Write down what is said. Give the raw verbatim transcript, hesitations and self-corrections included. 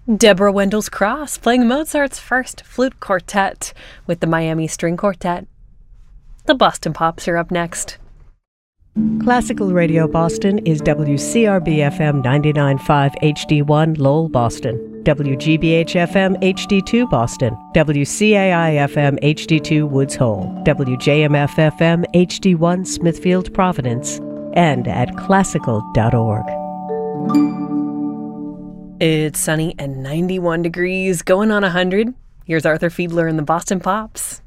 Deborah Wendell's Cross playing Mozart's first flute quartet with the Miami String Quartet. The Boston Pops are up next. Classical Radio Boston is W C R B F M ninety-nine point five H D one Lowell, Boston, W G B H F M H D two Boston, W C A I F M H D two Woods Hole, W J M F F M H D one Smithfield, Providence, and at classical dot org. It's sunny and ninety-one degrees, going on one hundred. Here's Arthur Fiedler and the Boston Pops.